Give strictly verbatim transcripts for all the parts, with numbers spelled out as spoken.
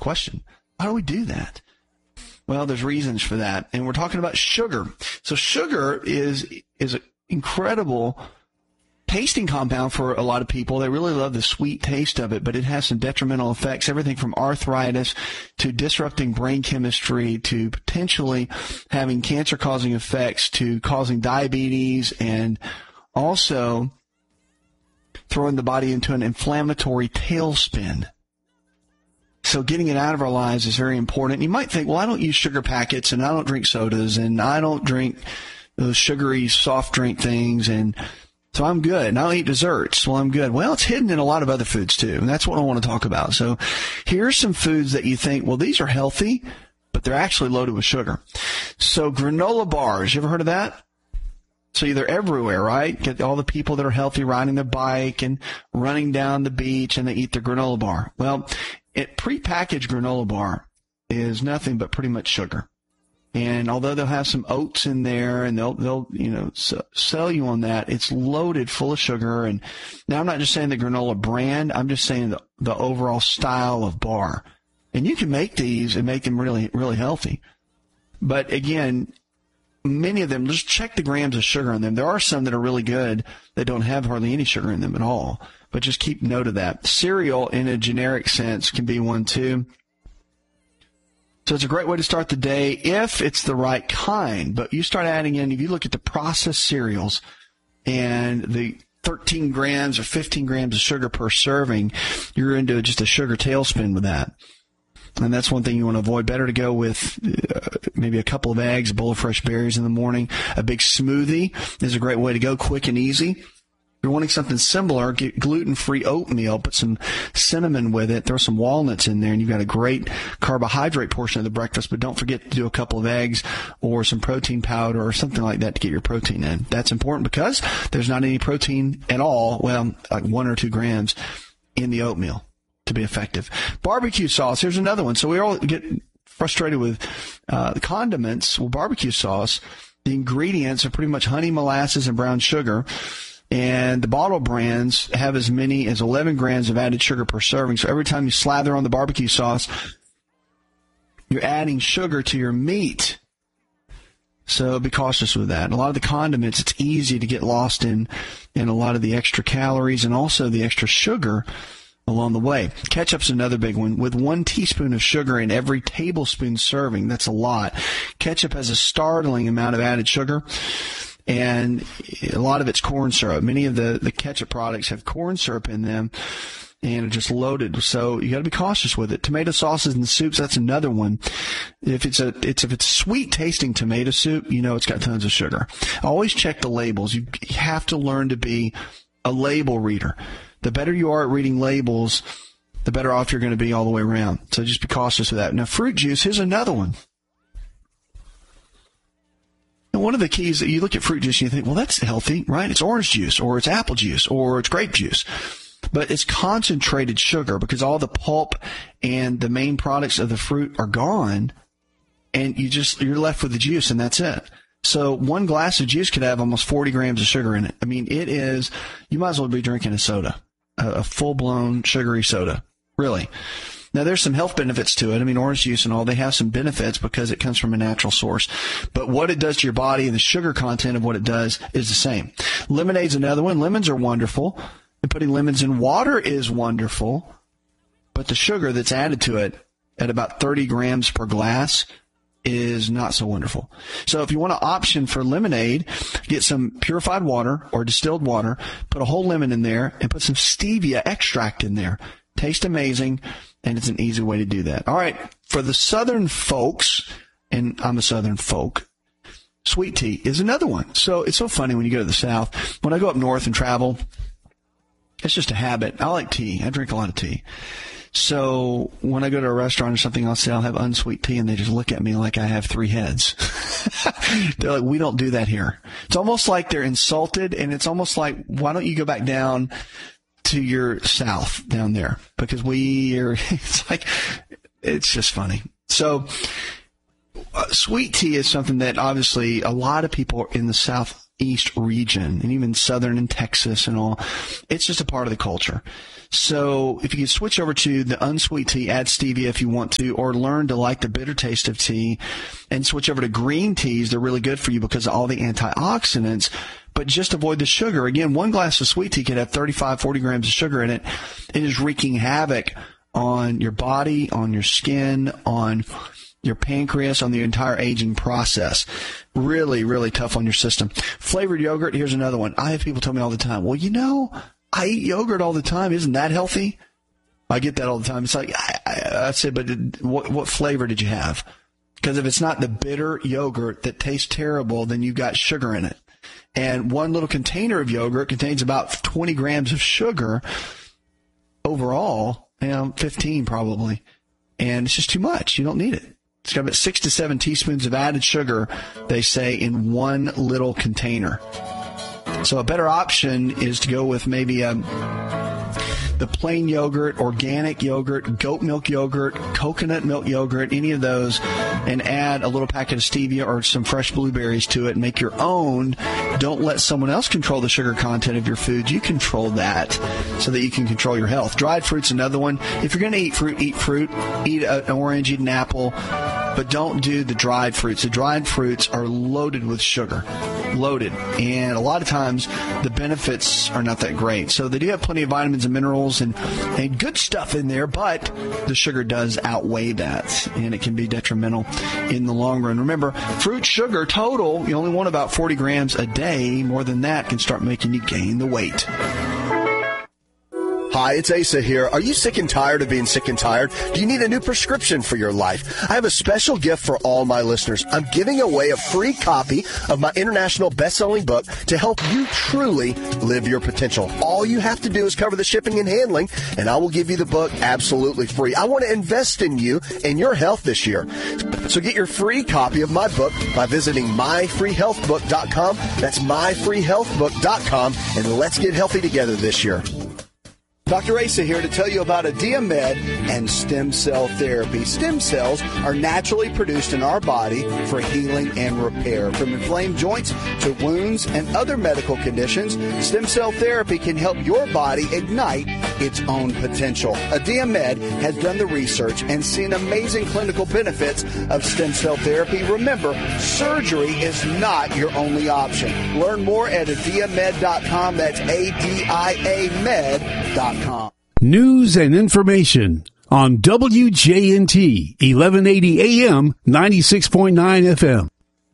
question. Why do we do that? Well, there's reasons for that. And we're talking about sugar. So sugar is is an incredible tasting compound for a lot of people. They really love the sweet taste of it, but it has some detrimental effects, everything from arthritis to disrupting brain chemistry to potentially having cancer-causing effects to causing diabetes and also throwing the body into an inflammatory tailspin. So getting it out of our lives is very important. You might think, well, I don't use sugar packets and I don't drink sodas and I don't drink those sugary soft drink things and so I'm good. And I don't eat desserts. Well, I'm good. Well, it's hidden in a lot of other foods too. And that's what I want to talk about. So here's some foods that you think, well, these are healthy, but they're actually loaded with sugar. So granola bars, you ever heard of that? So they're everywhere, right? Get all the people that are healthy riding their bike and running down the beach and they eat their granola bar. Well, it prepackaged granola bar is nothing but pretty much sugar. And although they'll have some oats in there and they'll, they'll, you know, sell you on that, it's loaded full of sugar. And now I'm not just saying the granola brand, I'm just saying the, the overall style of bar. And you can make these and make them really, really healthy. But again, many of them, just check the grams of sugar in them. There are some that are really good that don't have hardly any sugar in them at all. But just keep note of that. Cereal in a generic sense can be one too. So it's a great way to start the day if it's the right kind. But you start adding in, if you look at the processed cereals and the thirteen grams or fifteen grams of sugar per serving, you're into just a sugar tailspin with that. And that's one thing you want to avoid. Better to go with uh, maybe a couple of eggs, a bowl of fresh berries in the morning. A big smoothie is a great way to go, quick and easy. If you're wanting something similar, get gluten-free oatmeal, put some cinnamon with it, throw some walnuts in there, and you've got a great carbohydrate portion of the breakfast. But don't forget to do a couple of eggs or some protein powder or something like that to get your protein in. That's important because there's not any protein at all, well, like one or two grams in the oatmeal to be effective. Barbecue sauce, here's another one. So we all get frustrated with uh, the condiments. Well, barbecue sauce, the ingredients are pretty much honey, molasses, and brown sugar. And the bottle brands have as many as eleven grams of added sugar per serving. So every time you slather on the barbecue sauce, you're adding sugar to your meat. So be cautious with that. A lot of the condiments, it's easy to get lost in, in a lot of the extra calories and also the extra sugar along the way. Ketchup's another big one. With one teaspoon of sugar in every tablespoon serving, that's a lot. Ketchup has a startling amount of added sugar. And a lot of it's corn syrup. Many of the, the ketchup products have corn syrup in them and are just loaded. So you got to be cautious with it. Tomato sauces and soups, that's another one. If it's a, it's, if it's sweet tasting tomato soup, you know it's got tons of sugar. Always check the labels. You have to learn to be a label reader. The better you are at reading labels, the better off you're going to be all the way around. So just be cautious of that. Now, fruit juice, here's another one. One of the keys that you look at fruit juice and you think, well, that's healthy, right? It's orange juice or it's apple juice or it's grape juice. But it's concentrated sugar because all the pulp and the main products of the fruit are gone and you just, you're left with the juice and that's it. So one glass of juice could have almost forty grams of sugar in it. I mean, it is, you might as well be drinking a soda, a, a full-blown sugary soda, really. Now, there's some health benefits to it. I mean, orange juice and all, they have some benefits because it comes from a natural source. But what it does to your body and the sugar content of what it does is the same. Lemonade's another one. Lemons are wonderful. And putting lemons in water is wonderful. But the sugar that's added to it at about thirty grams per glass is not so wonderful. So if you want an option for lemonade, get some purified water or distilled water, put a whole lemon in there, and put some stevia extract in there. Tastes amazing, and it's an easy way to do that. All right, for the southern folks, and I'm a southern folk, sweet tea is another one. So it's so funny when you go to the South. When I go up north and travel, it's just a habit. I like tea. I drink a lot of tea. So when I go to a restaurant or something, I'll say I'll have unsweet tea, and they just look at me like I have three heads. They're like, we don't do that here. It's almost like they're insulted, and it's almost like, why don't you go back down to your South down there? Because we are, it's like, it's just funny. So uh, sweet tea is something that obviously a lot of people in the South Southeast region and even southern in Texas and all. It's just a part of the culture. So if you can switch over to the unsweet tea, add stevia if you want to, or learn to like the bitter taste of tea and switch over to green teas. They're really good for you because of all the antioxidants, but just avoid the sugar. Again, one glass of sweet tea could have thirty-five, forty grams of sugar in it. It is wreaking havoc on your body, on your skin, on your pancreas, on the entire aging process. Really, really tough on your system. Flavored yogurt, here's another one. I have people tell me all the time, well, you know, I eat yogurt all the time. Isn't that healthy? I get that all the time. It's like, I, I, I said, but did, what, what flavor did you have? Because if it's not the bitter yogurt that tastes terrible, then you've got sugar in it. And one little container of yogurt contains about twenty grams of sugar overall, you know, fifteen probably. And it's just too much. You don't need it. It's got about six to seven teaspoons of added sugar, they say, in one little container. So a better option is to go with maybe a, the plain yogurt, organic yogurt, goat milk yogurt, coconut milk yogurt, any of those, and add a little packet of stevia or some fresh blueberries to it and make your own. Don't let someone else control the sugar content of your food. You control that so that you can control your health. Dried fruit's another one. If you're going to eat fruit, eat fruit. Eat an orange, eat an apple. But don't do the dried fruits. The dried fruits are loaded with sugar. Loaded. And a lot of times the benefits are not that great. So they do have plenty of vitamins and minerals and, and good stuff in there, but the sugar does outweigh that, and it can be detrimental in the long run. Remember, fruit sugar total, you only want about forty grams a day. More than that can start making you gain the weight. Hi, it's Asa here. Are you sick and tired of being sick and tired? Do you need a new prescription for your life? I have a special gift for all my listeners. I'm giving away a free copy of my international best-selling book to help you truly live your potential. All you have to do is cover the shipping and handling, and I will give you the book absolutely free. I want to invest in you and your health this year. So get your free copy of my book by visiting my free health book dot com. That's my free health book dot com, and let's get healthy together this year. Doctor Asa here to tell you about Adiamed and stem cell therapy. Stem cells are naturally produced in our body for healing and repair. From inflamed joints to wounds and other medical conditions, stem cell therapy can help your body ignite its own potential. Adiamed has done the research and seen amazing clinical benefits of stem cell therapy. Remember, surgery is not your only option. Learn more at adiamed dot com. That's A D I A med dot com. News and information on W J N T, eleven eighty A M, ninety-six point nine F M.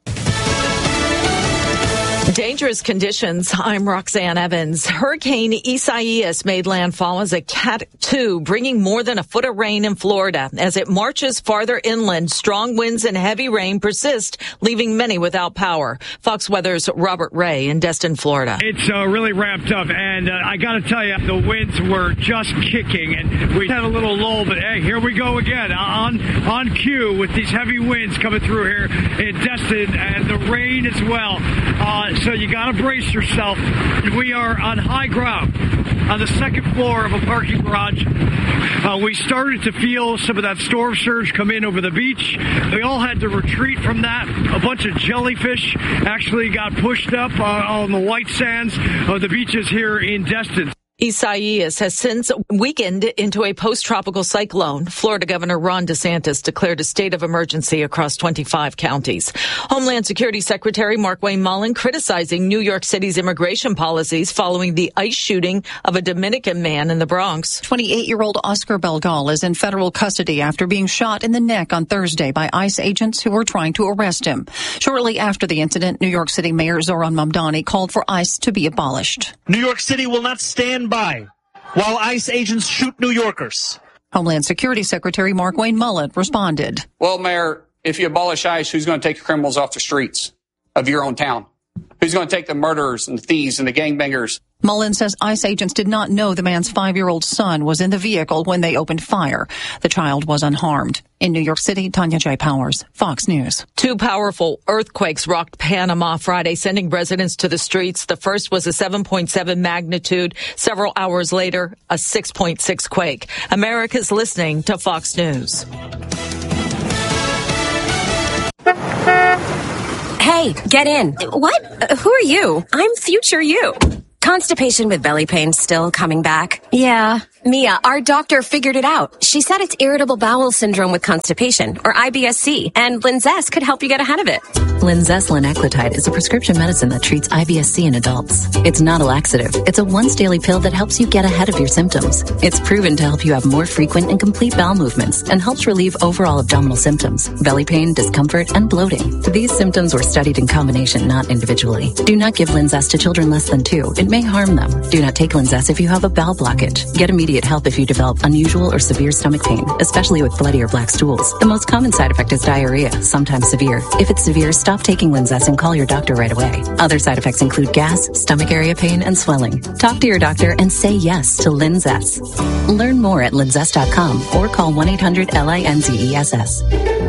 Dangerous conditions. I'm Roxanne Evans. Hurricane Isaias made landfall as a Cat two, bringing more than a foot of rain in Florida. As it marches farther inland, strong winds and heavy rain persist, leaving many without power. Fox Weather's Robert Ray in Destin, Florida. It's uh, really ramped up, and uh, I got to tell you, the winds were just kicking, and we had a little lull, but hey, here we go again on on cue with these heavy winds coming through here in Destin, and the rain as well. Uh, So you got to brace yourself. We are on high ground on the second floor of a parking garage. Uh, we started to feel some of that storm surge come in over the beach. We all had to retreat from that. A bunch of jellyfish actually got pushed up uh, on the white sands of the beaches here in Destin. Isaias has since weakened into a post-tropical cyclone. Florida Governor Ron DeSantis declared a state of emergency across twenty-five counties. Homeland Security Secretary Markwayne Mullin criticizing New York City's immigration policies following the ICE shooting of a Dominican man in the Bronx. twenty-eight-year-old Oscar Belgal is in federal custody after being shot in the neck on Thursday by ICE agents who were trying to arrest him. Shortly after the incident, New York City Mayor Zohran Mamdani called for ICE to be abolished. New York City will not stand by while ICE agents shoot New Yorkers. Homeland Security Secretary Markwayne Mullin responded. Well, Mayor, if you abolish ICE, who's going to take the criminals off the streets of your own town? Who's going to take the murderers and the thieves and the gangbangers? Mullin says ICE agents did not know the man's five-year-old son was in the vehicle when they opened fire. The child was unharmed. In New York City, Tanya J. Powers, Fox News. Two powerful earthquakes rocked Panama Friday, sending residents to the streets. The first was a seven point seven magnitude. Several hours later, a six point six quake. America's listening to Fox News. Hey, get in. What? Uh, who are you? I'm future you. Constipation with belly pain still coming back? Yeah. Mia, our doctor figured it out. She said it's irritable bowel syndrome with constipation, or I B S C, and Linzess could help you get ahead of it. Linzess linaclotide is a prescription medicine that treats I B S C in adults. It's not a laxative. It's a once-daily pill that helps you get ahead of your symptoms. It's proven to help you have more frequent and complete bowel movements and helps relieve overall abdominal symptoms, belly pain, discomfort, and bloating. These symptoms were studied in combination, not individually. Do not give Linzess to children less than two. It may harm them. Do not take Linzess if you have a bowel blockage. Get immediate help if you develop unusual or severe stomach pain, especially with bloody or black stools. The most common side effect is diarrhea, sometimes severe. If it's severe, stop taking Linzess and call your doctor right away. Other side effects include gas, stomach area pain, and swelling. Talk to your doctor and say yes to Linzess. Learn more at linzess dot com or call one eight hundred L I N Z E S S.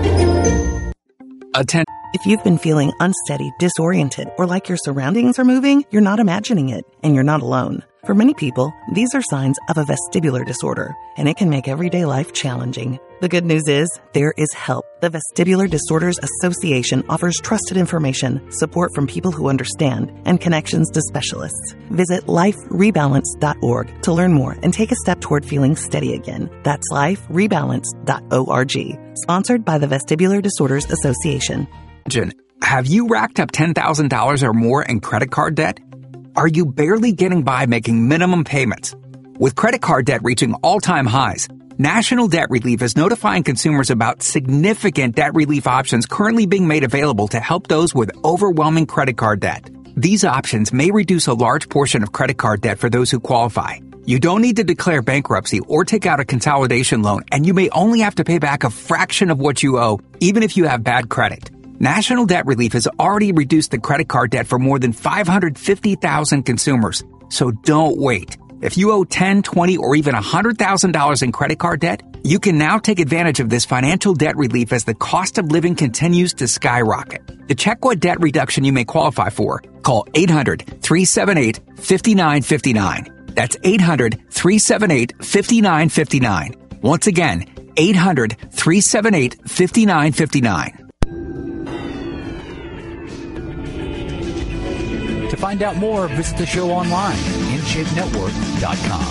Attend. If you've been feeling unsteady, disoriented, or like your surroundings are moving, you're not imagining it, and you're not alone. For many people, these are signs of a vestibular disorder, and it can make everyday life challenging. The good news is, there is help. The Vestibular Disorders Association offers trusted information, support from people who understand, and connections to specialists. Visit life rebalance dot org to learn more and take a step toward feeling steady again. That's life rebalance dot org. Sponsored by the Vestibular Disorders Association. Have you racked up ten thousand dollars or more in credit card debt? Are you barely getting by making minimum payments? With credit card debt reaching all-time highs, National Debt Relief is notifying consumers about significant debt relief options currently being made available to help those with overwhelming credit card debt. These options may reduce a large portion of credit card debt for those who qualify. You don't need to declare bankruptcy or take out a consolidation loan, and you may only have to pay back a fraction of what you owe, even if you have bad credit. National Debt Relief has already reduced the credit card debt for more than five hundred fifty thousand consumers. So don't wait. If you owe ten, twenty, or even one hundred thousand dollars in credit card debt, you can now take advantage of this financial debt relief as the cost of living continues to skyrocket. To check what debt reduction you may qualify for, call eight hundred, three seven eight, five nine five nine. That's eight hundred, three seven eight, five nine five nine. Once again, eight hundred, three seven eight, five nine five nine. To find out more, visit the show online, in shape network dot com.